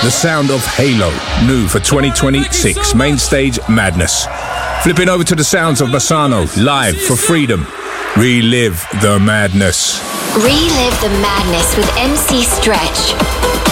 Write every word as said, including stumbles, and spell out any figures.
The sound of Halo, new for twenty twenty-six, main stage Madness. Flipping over to the sounds of Bassano, live for Freedom. Relive the madness. Relive the madness with M C Stretch.